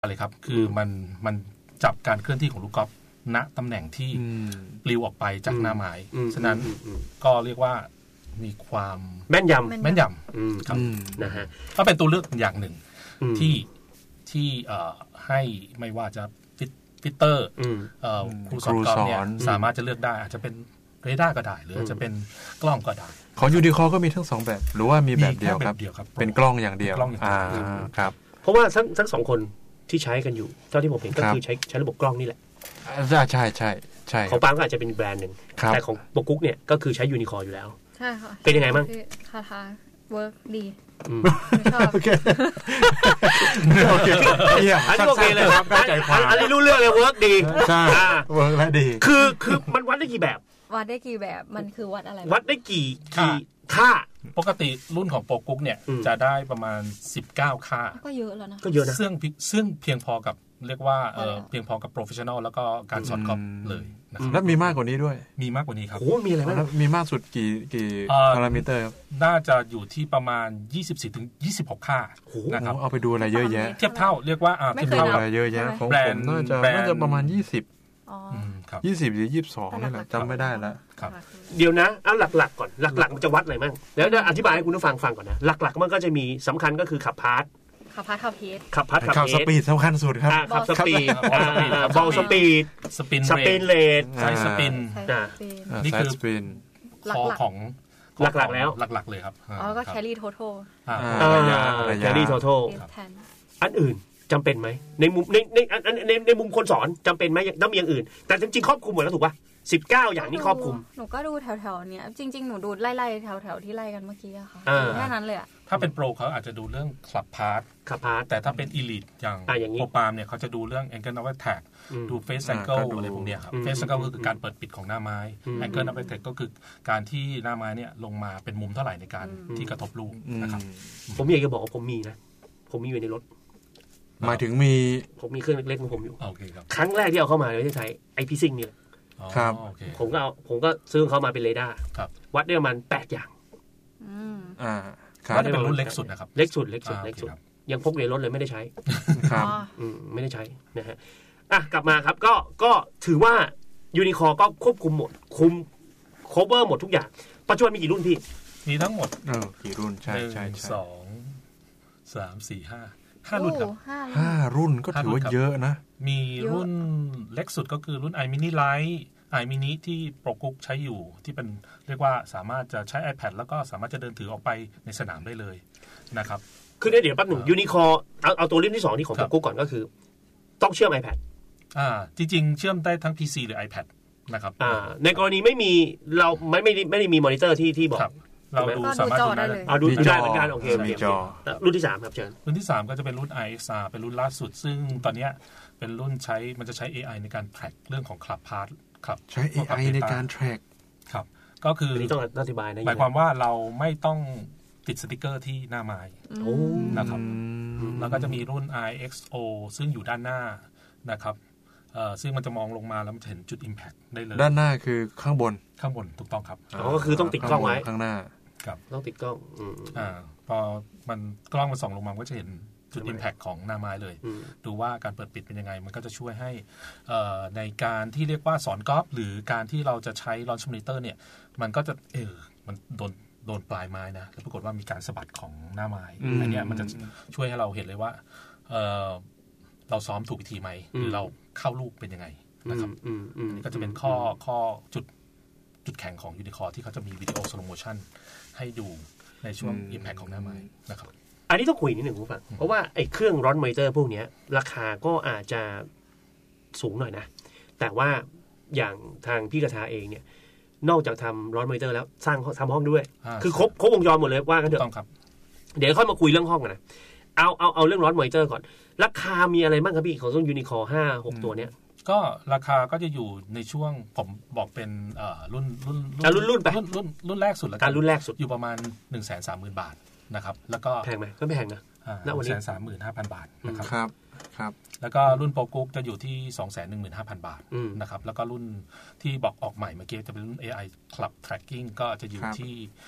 เลยครับคือมันจับการเคลื่อนที่ของลูกกอล์ฟณตำแหน่งที่ปลิวออกไปจากหน้าไม้ฉะนั้นก็เรียกว่ามีความแม่นยำครับนะฮะก็เป็นตัวเลือกอย่างหนึ่งที่ให้ไม่ว่าจะฟิตเตอร์ครูสอนกอล์ฟเนี่ยสามารถจะเลือกได้อาจจะเป็นเรดาร์ก็ได้หรืออาจจะเป็นกล้องก็ได้ของยูนิคอร์ก็มีทั้ง2แบบหรือว่ามีแบบเดียวครับเป็นกล้องอย่างเดียวครับเพราะว่าทั้ง2คนที่ใช้กันอยู่เท่าที่ผมเห็นก็คือใช้ระบบกล้องนี่แหละใช่ของปาล์มก็อาจจะเป็นแบรนด์หนึ่งแต่ของโปรกุ๊กเนี่ยก็คือใช้ยูนิคอร์อยู่แล้วใช่ค่ะเป็นยังไงบ้างคาถาเวิร์กดีชอบโอเคอันนี้โอเคเลยครับอันนี้รู้เรื่องเลยเวิร์กดีใช่เวิร์กและดีคือมันวัดได้กี่แบบมันคือวัดอะไรวัดได้กี่ค่าปกติรุ่นของโปรกุ๊กเนี่ยจะได้ประมาณ19ค่าก็เยอะแล้วนะก็เยอะนะซึ่งเพียงพอกับเรียกว่าเพียงพอกับโปรเฟชชั่นอลแล้วก็การสอนกอล์ฟเลยนะครับแล้วมีมากกว่านี้ด้วยมีมากกว่านี้ครับโอ้มีอะไรบ้างมีมากสุดกี่พารามิเตอร์ครับน่าจะอยู่ที่ประมาณ24ถึง26ค่านะครับเอาไปดูอะไรเยอะแยะเทียบเท่าเรียกว่าเทียบเท่าอะไรเยอะแยะของผมน่าจะประมาณ20 หรือ22นี่แหละจำไม่ได้แล้วเดี๋ยวนะเอาหลักๆก่อนหลักๆมันจะวัดอะไรบ้างแล้วอธิบายให้คุณผู้ฟังฟังก่อนนะหลักๆมันก็จะมีสำคัญก็คือขับพาร์ทขับเพจขับสปีดสำคัญสุดครับขับสปีดบอลสปีดสปินเรทไซส์สปินนี่คือคอของหลักๆแล้วหลักๆเลยครับก็แครี่โทโทแครี่โทโทอันอื่นจำเป็นไหมในมุมคนสอนจำเป็นไหมต้องมีอย่างอื่นแต่จริงๆครอบคลุมหมดแล้วถูกป่ะ19อย่างนี้ครอบคลุมหนูก็ดูแถวๆเนี้ยจริงๆหนูดูไล่ๆแถวๆที่ไล่กันเมื่อกี้อะค่ะแค่นั้นเลยอะถ้าเป็นโปรเขาอาจจะดูเรื่องคลับพาร์ทแต่ถ้าเป็นอีลิทอย่างโปรปาล์มเนี่ยเขาจะดูเรื่อง angle of attack ดู face angle อะไรพวกเนี้ยครับ face angle ก็คือการเปิดปิดของหน้าไม้ angle of attack ก็คือการที่หน้าไม้เนี่ยลงมาเป็นมุมเท่าไหร่ในการที่กระทบลูกนะครับผมอยากจะบอกว่าผมมีอยู่ในรถหมายถึงผมมีเครื่องเล็กๆของผมอยู่โอเคครับครั้งแรกที่เอาเข้ามาในประเทศไทยไอพีซิงนี่แหละครับผมก็ซื้อเขามาเป็นเรดาร์วัดได้ประมาณ8อย่างวัดได้เป็นรุ่นเล็กสุดนะครับเล็กสุดยังพกในรถเลยไม่ได้ใช้ครับไม่ได้ใช้นะฮะกลับมาครับก็ถือว่ายูนิคอร์ก็ควบคุมหมดโคเวอร์หมดทุกอย่างปัจจุบันมีกี่รุ่นพี่มีทั้งหมดกี่รุ่นใช่ 2 3 4 5รุ่นครับ 5รุ่นก็ถือว่าเยอะนะมีรุ่นเล็กสุดก็คือรุ่น iMini Lite iMini ที่โปรกุ๊กใช้อยู่ที่เป็นเรียกว่าสามารถจะใช้ iPad แล้วก็สามารถจะเดินถือออกไปในสนามได้เลยนะครับคือเดี๋ยวแป๊บหนึ่งยูนิคอร์เอาตัวรุ่นที่2ที่ของโปรกุ๊กก่อนก็คือต้องเชื่อม iPad จริงๆเชื่อมได้ทั้ง PC หรือ iPad นะครับในกรณีไม่มีเราไม่ได้มีมอนิเตอร์ที่บอกเราดูสามารถดูได้เลยดูได้เหมือนกันโอเครุ่นที่3ครับเชิญรุ่นที่3ก็จะเป็นรุ่น IXR เป็นรุ่นล่าสุดซึ่งตอนนี้เป็นรุ่นมันจะใช้ AI ในการ track เรื่องของ club path ครับใช้ AI ในการ track ครับก็คือต้องอธิบายนะหมายความว่าเราไม่ต้องติดสติกเกอร์ที่หน้าไม้นะครับแล้วก็จะมีรุ่น IXO ซึ่งอยู่ด้านหน้านะครับซึ่งมันจะมองลงมาแล้วมันจะเห็นจุด impact ได้เลยด้านหน้าคือข้างบนถูกต้องครับก็คือต้องติดกล้องไว้ข้างหน้าครับต้องติดกล้องพอมันกล้องมันส่องลงมาก็จะเห็นจุด impact ของหน้าไม้เลยดูว่าการเปิดปิดเป็นยังไงมันก็จะช่วยให้ในการที่เรียกว่าสอนกอล์ฟหรือการที่เราจะใช้ launch monitor เนี่ยมันก็จะมันโดนปลายไม้นะแล้วปรากฏว่ามีการสะบัดของหน้าไม้อันนี้มันจะช่วยให้เราเห็นเลยว่าเราซ้อมถูกวิธีไหมหรือเราเข้าลูกเป็นยังไงนะครับนี่ก็จะเป็นข้อจุดแข็งของยูนิคอร์ที่เขาจะมีวิดีโอสโลโมชั่นให้ดูในช่วง impact ของหน้าไม้นะครับอันนี้ต้องคุยนิดหนึ่งคุณฟังเพราะว่าไอ้เครื่องร้อนมอนิเตอร์พวกนี้ราคาก็อาจจะสูงหน่อยนะแต่ว่าอย่างทางพี่กระทาเองเนี่ยนอกจากทำร้อนมอนิเตอร์แล้วทำห้องด้วยคือครบวงจรหมดเลยว่ากันเถอะเดี๋ยวค่อยมาคุยเรื่องห้องกันนะเอาเรื่องร้อนมอนิเตอร์ก่อนราคามีอะไรบ้างครับพี่ของรุ่นยูนิคอร์5-6ตัวเนี้ยก็ราคาก็จะอยู่ในช่วงผมบอกเป็นรุ่นไปรุ่นแรกสุดแล้วกันรุ่นแรกสุดอยู่ประมาณ 130,000 บาทนะครับแล้วก็แพงไหมก็ไม่แพงนะณวันนี้ 135,000 บาทนะครับครับแล้วก็รุ่นโปรกุ๊กจะอยู่ที่ 215,000 บาทนะครับแล้วก็รุ่นที่บอกออกใหม่เมื่อกี้จะเป็นรุ่น AI Club Tracking ก็จะอยู่ที่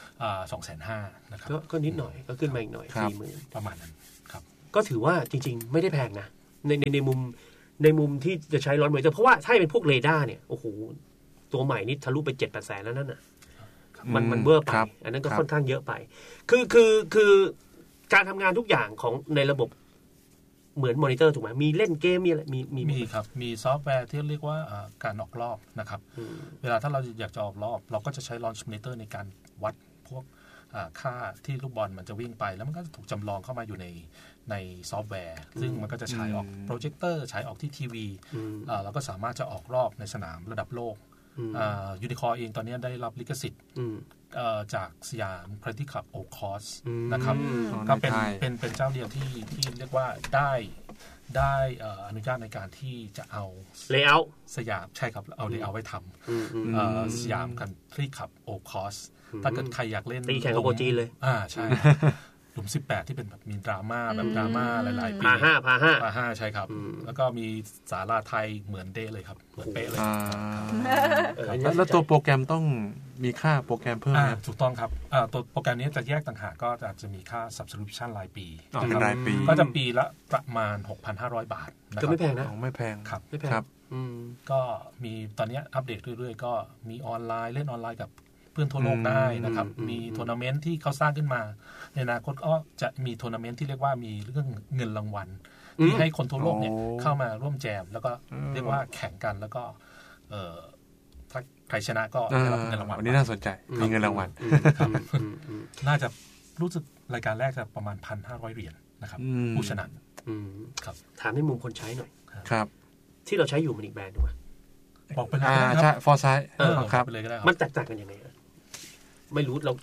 250,000 นะครับก็นิดหน่อยก็ขึ้นมาอีกหน่อย 40,000 ประมาณนั้นครับก็ถือว่าจริงๆไม่ได้แพงนะในมุมที่จะใช้ร้อนมอนิเตอร์เพราะว่าถ้าเป็นพวกเรดาร์เนี่ยโอ้โหตัวใหม่นี่ทะลุไป 7-8 แสนแล้วนั่นน่ะมันเบอร์ไปอันนั้นก็ค่อนข้างเยอะไปคือการทำงานทุกอย่างของในระบบเหมือนมอนิเตอร์ถูกไหมมีเล่นเกมมีอะไรมีครับมีซอฟต์แวร์ที่เรียกว่าการออกรอบนะครับเวลาถ้าเราอยากจะออกรอบเราก็จะใช้ launch monitor ในการวัดพวกค่าที่ลูกบอลมันจะวิ่งไปแล้วมันก็จะถูกจำลองเข้ามาอยู่ในซอฟต์แวร์ซึ่งมันก็จะฉายออกโปรเจคเตอร์ฉายออกที่ทีวีเราก็สามารถจะออกรอบในสนามระดับโลกยูนิคอร์เองตอนนี้ได้รับลิขสิทธิ์จากสยามพาราธิคับโอคอสนะครับก็เป็นเจ้าเดียวที่เรียกว่าได้อนุญาตในการที่จะเอาเลเยอร์สยามใช่ครับเอาเลเยอร์ไว้ทำสยามคันทรีคับโอคอสถ้าเกิดใครอยากเล่นตีแข่งกับโปรจีนเลยใช่หลุม18ที่เป็นแบบมีดราม่าแบบดราม่าหลายๆปีพาห้าใช่ครับแล้วก็มีศาลาไทยเหมือนเดเลยครับเหมือนเป๊ะเลยแล้วตัวโปรแกรมต้องมีค่าโปรแกรมเพิ่มไหมถูกต้องครับตัวโปรแกรมนี้จะแยกต่างหากก็จะมีค่า subscription รายปีรายปีก็จะปีละประมาณ 6,500 บาทก็ไม่แพงนะไม่แพงครับไม่แพงก็มีตอนนี้อัปเดตเรื่อยๆก็มีออนไลน์เล่นออนไลน์กับเพื่อนทั่วโลกได้นะครับมีทัวร์นาเมนต์ที่เขาสร้างขึ้นมาในอนาคตก็จะมีทัวร์นาเมนต์ที่เรียกว่ามีเรื่องเงินรางวัลที่ให้คนทั่วโลกเนี่ยเข้ามาร่วมแจมแล้วก็เรียกว่าแข่งกันแล้วก็ถ้าใครชนะก็ได้รับเงินรางวัลวันนี้น่าสนใจมีเงินรางวัลน่าจะรู้สึกรายการแรกจะประมาณ 1,500 เหรียญนะครับผู้ชนะครับถามในมุมคนใช้หน่อยครับที่เราใช้อยู่มันอีกแบรนด์ถูกไหมบอกไปเลยใช่ฟอร์ไซต์ครับมันแตกต่างกันยังไงไม่รู้เรา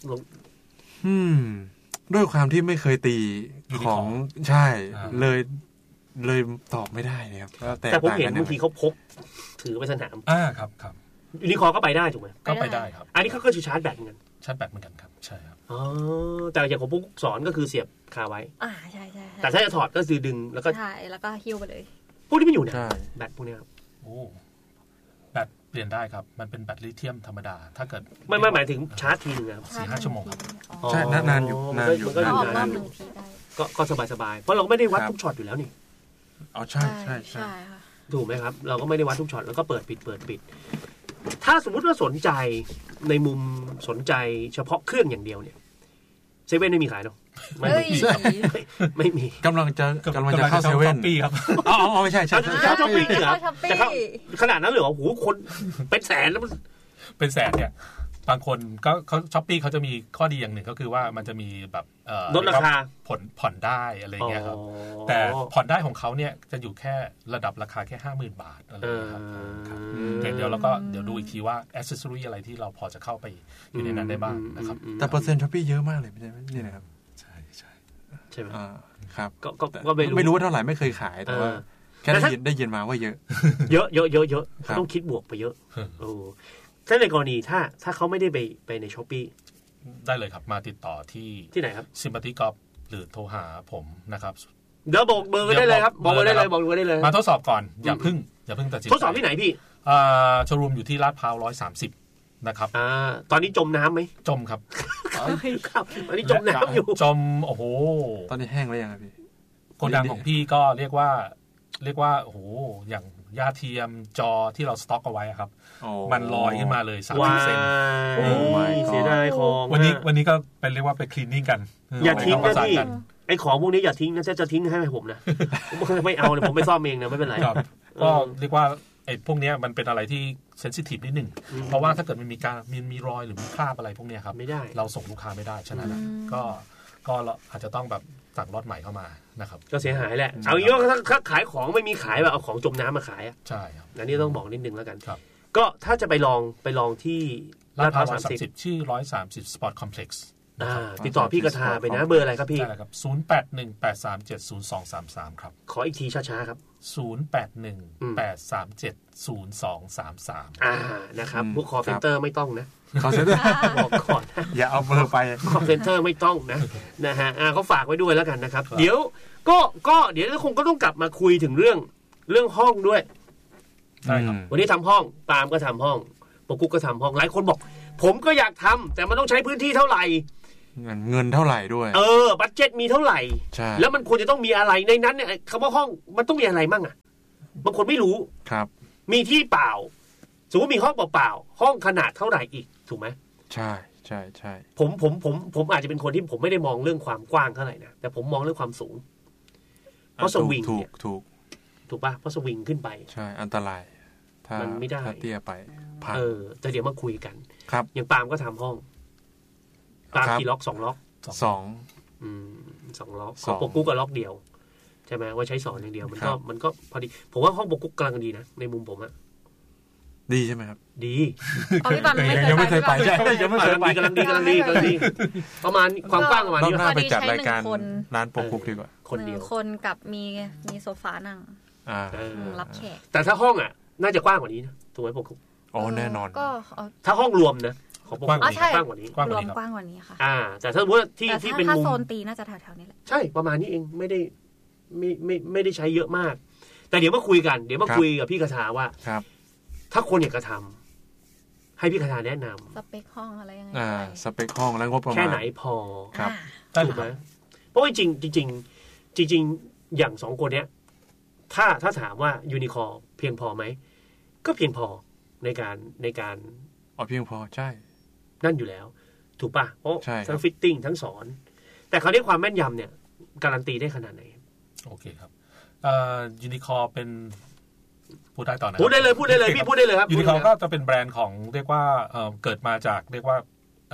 ด้วยความที่ไม่เคยตีของใช่เลยตอบไม่ได้นะครับแต่ผมเห็นบางทีเขาพกถือไปสนามครับยูนิคอร์ก็ไปได้ถูกไหมก็ไปได้ครับอันนี้เขาก็ชาร์จแบตเหมือนกันชาร์จแบตเหมือนกันครับใช่ครับแต่อย่างของพวกสอนก็คือเสียบคาไว้ใช่แต่ถ้าจะถอดก็คือดึงแล้วก็ใช่แล้วก็หิ้วไปเลยพวกนี้ไม่อยู่นะแบตพวกนี้ครับแบตเปลี่ยนได้ครับมันเป็นแบตลิเธียมธรรมดาถ้าเกิดไม่หมายถึงชาร์จทีนึงครับ 4-5 ชั่วโมงครับใช่นานอยู่ก็สบายๆเพราะเราไม่ได้วัดทุกช็อตอยู่แล้วนี่ใช่ค่ะถูกไหมครับเราก็ไม่ได้วัดทุกช็อตแล้วก็เปิดปิดถ้าสมมุติว่าสนใจในมุมสนใจเฉพาะเครื่องอย่างเดียวเนี่ยเซเว่นไม่มีขายหรอกไม่มีกำลังจะเข้าเซเว่นปีครับไม่ใช่ช้อปปี้เหรอแต่ขนาดนั้นเหรอโอ้โหคนเป็นแสนแล้วเป็นแสนเนี่ยบางคนก็เขาช้อปปี้เขาจะมีข้อดีอย่างหนึ่งก็คือว่ามันจะมีแบบลดราคาผ่อนได้อะไรเงี้ยครับแต่ผ่อนได้ของเขาเนี่ยจะอยู่แค่ระดับราคาแค่ 50,000 บาทอะไรเงี้ยครับเดี๋ยวเราก็เดี๋ยวดูอีกทีว่าแอคเซสซอรี่อะไรที่เราพอจะเข้าไปอยู่ในนั้นได้บ้างนะครับแต่เปอร์เซ็นต์ช้อปปี้เยอะมากเลยไม่ใช่นี่นะครับใช่ไหมครับก็ไม่รู้ว่าเท่าไหร่ไม่เคยขายแต่ว่าแค่ได้ยินมาว่าเยอะต้องคิดบวกไปเยอะถ้าในกรณีถ้าเขาไม่ได้ไปใน Shopee ได้เลยครับมาติดต่อที่ไหนครับ Sympathy Golf หรือโทรหาผมนะครับเดี๋ยวบอกเบอร์ได้เลยครับบอกเบอร์ได้เลยมาทดสอบก่อนอย่าพึ่งตัดสินทดสอบที่ไหนพี่โชว์รูมอยู่ที่ลาดพร้าว130นะครับตอนนี้จมน้ำไหมจมครับตอนนี้จมน้ำอยู่จมโอ้โหตอนนี้แห้งแล้วยังครับพี่โกดังของพี่ก็เรียกว่าโอ้โหอย่างยาเทียมจอที่เราสต็อกเอาไว้ครับมันลอยขึ้นมาเลย30 เซนเสียดายของวันนี้ก็เป็นเรียกว่าไปคลีนนิ่งกันอย่าทิ้งนะพี่ไอ้ของพวกนี้อย่าทิ้งนะจะทิ้งให้ผมนะไม่เอาเลยผมไม่ซ่อมเองนะไม่เป็นไรก็เรียกว่าไอ้พวกนี้มันเป็นอะไรที่เซนซิทีฟนิดหนึ่งเพราะว่าถ้าเกิดมันมีรอยหรือมีคราบอะไรพวกนี้ครับไม่ได้เราส่งลูกค้าไม่ได้ฉะนั้นก็เราอาจจะต้องแบบสั่งล็อตใหม่เข้ามานะครับก็เสียหายแหละเอาอย่างนี้ถ้าขายของไม่มีขายแบบเอาของจมน้ำมาขายใช่ครับอันนี้ต้องบอกนิดนึงแล้วกันก็ถ้าจะไปลองที่ลาดพร้าว130ชื่อ130 Sport Complex ติดต่อพี่กระทาไปนะเบอร์อะไรครับพี่ได้ครับ0818370233ครับขออีกทีช้าๆครับ 0818370233 นะครับพวกคอลเซ็นเตอร์ไม่ต้องนะคอลเซ็นเตอร์บอกก่อนอย่าเอาเบอร์ไปคอลเซ็นเตอร์ไม่ต้องนะฮะเขาฝากไว้ด้วยแล้วกันนะครับเดี๋ยวก็เดี๋ยวคงก็ต้องกลับมาคุยถึงเรื่องห้องด้วยใช่ครับวันนี้ทำห้องปาล์มก็ทำห้องปกุ๊กก็ทำห้องหลายคนบอกผมก็อยากทำแต่มันต้องใช้พื้นที่เท่าไหร่เงินเท่าไหร่ด้วยบัดเจ็ตมีเท่าไหร่แล้วมันควรจะต้องมีอะไรในนั้นเนี่ยคำว่าห้องมันต้องมีอะไรมั่งอ่ะบางคนไม่รู้ครับมีที่เปล่าสมมติมีห้องเปล่าๆห้องขนาดเท่าไหร่อีกถูกไหมใช่ใช่ใช่ผมอาจจะเป็นคนที่ผมไม่ได้มองเรื่องความกว้างเท่าไหร่นะแต่ผมมองเรื่องความสูงเพราะสวิงเนี่ยถูกป่ะเพราะสวิงขึ้นไปใช่อันตรายมันไม่ได้ถ้าเตี้ยไปจะเดี๋ยวมาคุยกันครับอย่างปาล์มก็ทำห้องปาล์มกี่ล็อก2ล็อก2ล็อกของปกกุ๊กกับล็อกเดียวใช่ไหมว่าใช้สอนอย่างเดียวมันก็พอดีผมว่าห้องปกกุ๊กกำลังดีนะในมุมผมอะดีใช่ไหมครับดีพี่ปาล์มยังไม่เคยไปใช่ยังไม่เคยไปกำลังดีประมาณความกว้างประมาณนี้ต้องน่าไปจัดรายการร้านปกกุ๊กดีกว่าคนเดียวคนกับมีโซฟานั่งรับแขกแต่ถ้าห้องอ่ะน่าจะกว้างกว่านี้นะถูกไหมปกกุ๊กอ๋อแน่นอนก็ถ้าห้องรวมนะของปกกุ๊กกว้างกว่านี้รวมกว้างกว่านี้ค่ะแต่ถ้าสมมติที่เป็นมุมโซนตีน่าจะแถวๆนี้แหละใช่ประมาณนี้เองไม่ได้ใช้เยอะมากแต่เดี๋ยวมาคุยกันเดี๋ยวมาคุยกับพี่กระทาว่าถ้าคนอยากจะทำให้พี่กระทาแนะนำสเปคห้องอะไรยังไงสเปคห้องแล้วงบประมาณแค่ไหนพอครับถูกไหมเพราะว่าจริงอย่าง2คนเนี้ยถ้าถามว่ายูนิคอร์เพียงพอไหมก็เพียงพอในการเพียงพอใช่นั่นอยู่แล้วถูกป่ะเพราะทั้งฟิตติ้งทั้งสอนแต่คราวนี้ความแม่นยำเนี่ยการันตีได้ขนาดไหนโอเคครับยูนิคอร์เป็นพูดได้ตอนไหนพูดได้เลยพี่พูดได้เลยครับยูนิคอร์ก็จะเป็นแบรนด์ของเรียกว่าเกิดมาจากเรียกว่า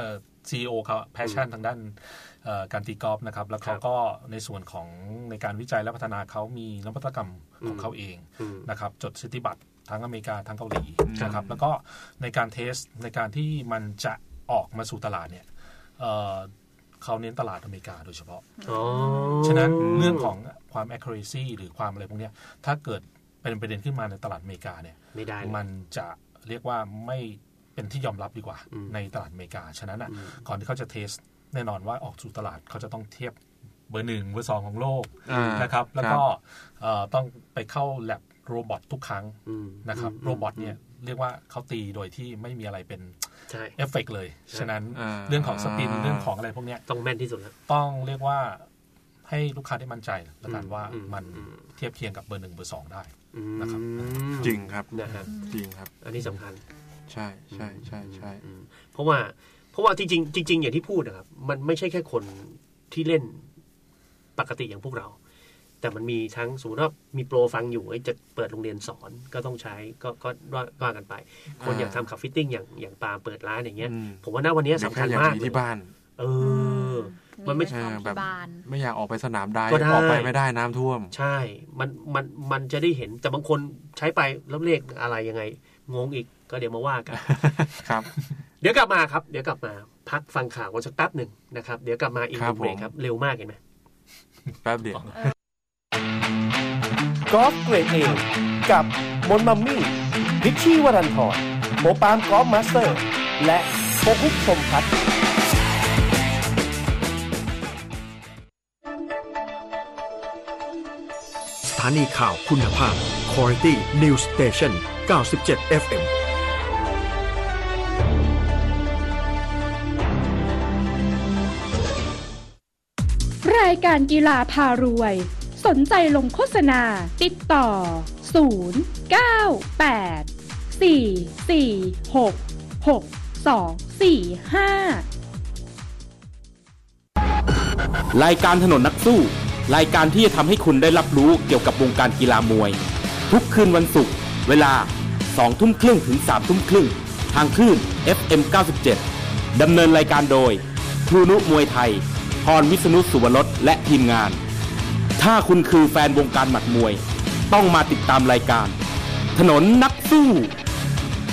CEO เขาแพชชั่นทางด้านการตีกอล์ฟนะครับแล้วเขาก็ในส่วนของในการวิจัยและพัฒนาเขามีนวัตกรรมของเขาเองนะครับจดสิทธิบัตรทั้งอเมริกาทั้งเกาหลีนะครับแล้วก็ในการเทสในการที่มันจะออกมาสู่ตลาดเนี่ยเขาเน้นตลาดอเมริกาโดยเฉพาะฉะนั้นเรื่องของความ accuracy หรือความอะไรพวกนี้ถ้าเกิดเป็นประเด็นขึ้นมาในตลาดอเมริกาเนี่ยมันจะเรียกว่าไม่เป็นที่ยอมรับดีกว่าในตลาดอเมริกาฉะนั้นก่อนที่เขาจะเทสแน่นอนว่าออกสู่ตลาดเขาจะต้องเทียบเบอร์1เบอร์2ของโลกนะครับแล้วก็ต้องไปเข้าแลบโรบอททุกครั้งนะครับโรบอทเนี่ยเรียกว่าเขาตีโดยที่ไม่มีอะไรเป็นเอฟเฟกต์เลยฉะนั้นเรื่องของสปินเรื่องของอะไรพวกนี้ต้องแม่นที่สุดแล้วต้องเรียกว่าให้ลูกค้าได้มั่นใจแล้วกันว่ามันเทียบเคียงกับเบอร์1เบอร์2ได้นะครับจริงครับจริงครับอันนี้สำคัญใช่ใช่ใช่ใช่เพราะว่าจริงอย่างที่พูดนะครับมันไม่ใช่แค่คนที่เล่นปกติอย่างพวกเราแต่มันมีทั้งสมมติว่ามีโปรฟังอยู่จะเปิดโรงเรียนสอนก็ต้องใช้ก็ว่ากันไปคนอยากทำคาเฟ่ติ้งอย่างปาเปิดร้านอย่างเงี้ยผมว่าณวันนี้สำคัญมากที่บ้านมันไม่ใช่แบบไม่อยากออกไปสนามได้ออกไปไม่ได้น้ำท่วมใช่มันจะได้เห็นแต่บางคนใช้ไปแล้วเลขอะไรยังไงงงอีกก็เดี๋ยวมาว่ากันครับเดี๋ยวกลับมาครับเดี๋ยวกลับมาพักฟังข่าวกันสักแป๊บหนึ่งนะครับเดี๋ยวกลับมาอีกหนึ่งเบรกครับเร็วมากเห็นไหมแป๊บเดียวกอล์ฟเกรดเอกับมนมัมมี่พิชชี่วรันทรโมปามกอล์ฟมาสเตอร์และโฟกุ๊กชมพัฒน์สถานีข่าวคุณภาพ Quality News Station 97 FM รายการกีฬาพารวยสนใจลงโฆษณาติดต่อรายการถนนนักสู้รายการที่จะทำให้คุณได้รับรู้เกี่ยวกับวงการกีฬามวยทุกคืนวันศุกร์เวลา 20:30 ถึง 21:30 ทางคลื่น FM 97ดำเนินรายการโดยครูนุมวยไทยพรวิษณุสุวรสและทีมงานถ้าคุณคือแฟนวงการหมัดมวยต้องมาติดตามรายการถนนนักสู้